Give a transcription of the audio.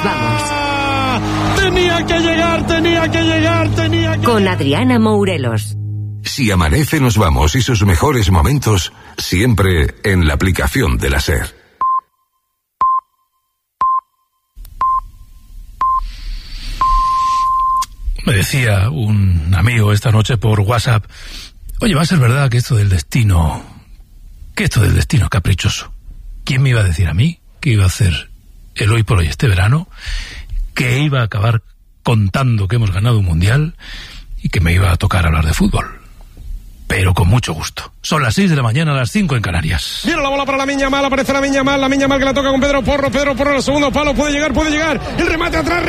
Nos vamos. Tenía que llegar. Con Adriana Mourelos. Si amanece, nos vamos, y sus mejores momentos siempre en la aplicación de la SER. Me decía un amigo esta noche por WhatsApp: oye, va a ser verdad que esto del destino es caprichoso. ¿Quién me iba a decir a mí que iba a hacer el Hoy por Hoy este verano, que iba a acabar contando que hemos ganado un mundial y que me iba a tocar hablar de fútbol? Pero con mucho gusto. Son las 6 de la mañana, las 5 en Canarias. Viene la bola para Lamine Yamal, aparece Lamine Yamal que la toca con Pedro Porro, el segundo palo, puede llegar, el remate atrás,